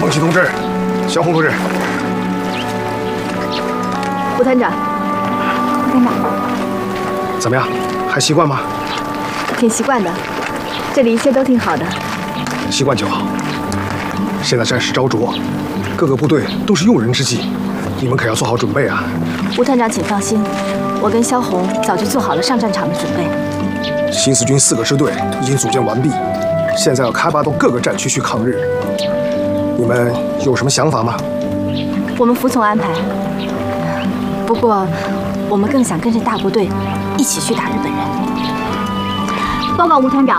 王启同志，小红同志， 吴团长，吴团长， 怎么样？还习惯吗？ 挺习惯的，这里一切都挺好的。 习惯就好。现在战事昭灼，各个部队都是用人之际，你们可要做好准备啊！ 吴团长，请放心，我跟萧红早就做好了上战场的准备。 新四军4个支队已经组建完毕，现在要开拔到各个战区去抗日。你们有什么想法吗？ 我们服从安排，不过我们更想跟着大部队一起去打日本人。报告吴团长。